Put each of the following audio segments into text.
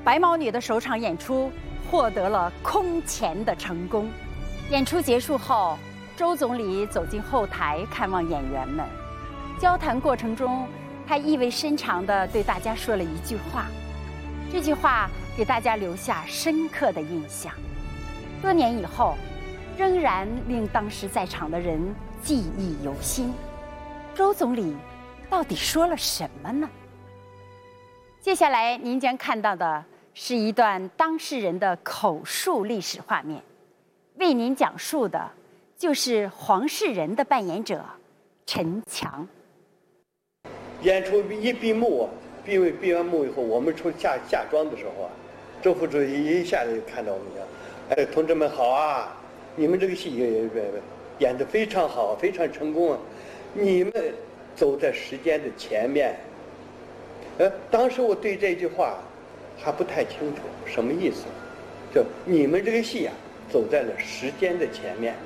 白毛女的首场演出获得了空前的成功。演出结束后，周总理走进后台看望演员们，交谈过程中，他意味深长地对大家说了一句话，这句话给大家留下深刻的印象，多年以后，仍然令当时在场的人记忆犹新。周总理到底说了什么呢？接下来您将看到的是一段当事人的口述历史画面，为您讲述的就是黄世仁的扮演者陈强。 演出一闭幕，闭完幕以后，我们出下庄的时候啊，周副主席一下子就看到我们讲，哎，同志们好啊，你们这个戏演得非常好，非常成功啊，你们走在时间的前面。当时我对这句话还不太清楚什么意思，就你们这个戏啊，走在了时间的前面。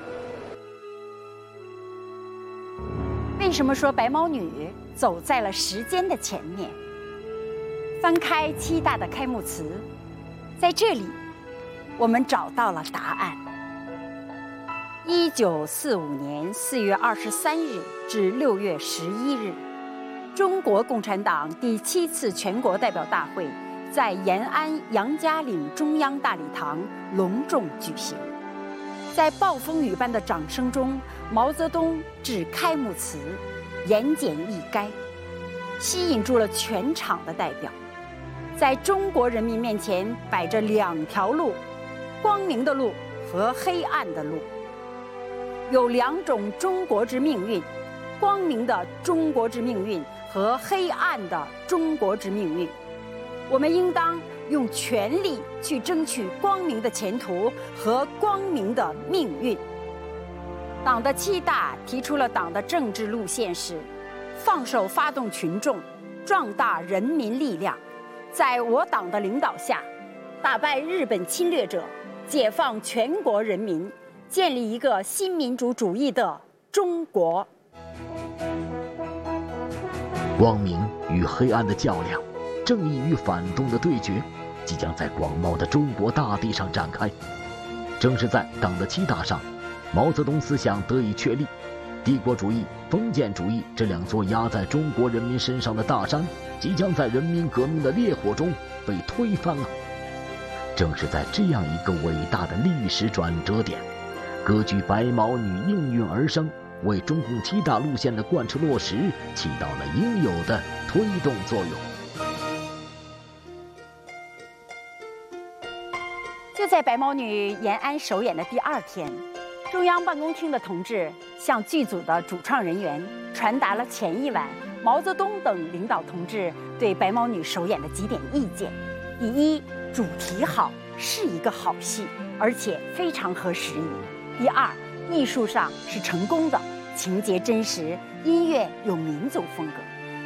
为什么说白毛女走在了时间的前面？翻开七大的开幕词，在这里我们找到了答案。1945年4月23日至6月11日，中国共产党第7次全国代表大会在延安杨家岭中央大礼堂隆重举行。在暴风雨般的掌声中，毛泽东致开幕词，言简意赅，吸引住了全场的代表。在中国人民面前摆着两条路，光明的路和黑暗的路，有两种中国之命运，光明的中国之命运和黑暗的中国之命运。我们应当用全力去争取光明的前途和光明的命运。党的7大提出了党的政治路线是：放手发动群众，壮大人民力量，在我党的领导下，打败日本侵略者，解放全国人民，建立一个新民主主义的中国。 光明与黑暗的较量，正义与反动的对决，即将在广袤的中国大地上展开。正是在党的7大上，毛泽东思想得以确立，帝国主义、封建主义这两座压在中国人民身上的大山，即将在人民革命的烈火中被推翻了。正是在这样一个伟大的历史转折点，歌剧《白毛女》应运而生，为中共7大路线的贯彻落实起到了应有的推动作用。 就在白毛女延安首演的第2天，中央办公厅的同志向剧组的主创人员传达了前一晚毛泽东等领导同志对白毛女首演的几点意见。第一，主题好，是一个好戏，而且非常合时宜。第二，艺术上是成功的，情节真实，音乐有民族风格。